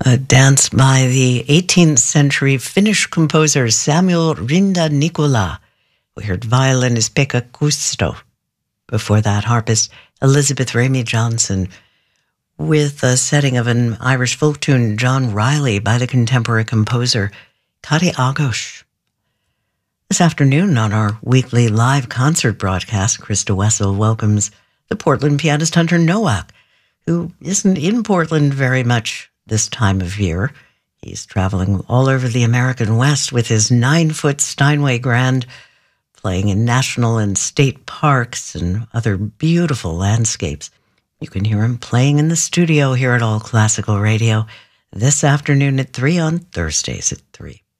A dance by the 18th century Finnish composer Samuel Rinta-Nikula. We heard violinist Pekka Kuusisto. Before that, harpist Elizabeth Ramey Johnson, with a setting of an Irish folk tune, John Riley, by the contemporary composer Kati Agosh. This afternoon on our weekly live concert broadcast, Krista Wessel welcomes the Portland pianist Hunter Nowak, who isn't in Portland very much this time of year. He's traveling all over the American West with his 9-foot Steinway Grand, playing in national and state parks and other beautiful landscapes. You can hear him playing in the studio here at All Classical Radio this afternoon at 3 on Thursdays at 3.